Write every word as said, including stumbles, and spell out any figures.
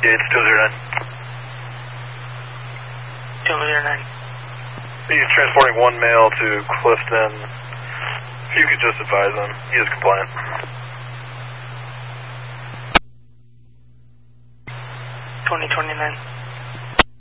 Yeah, it's two zero nine. two zero nine. He's transporting one male to Clifton. If you could just advise him, he is compliant. twenty twenty-nine.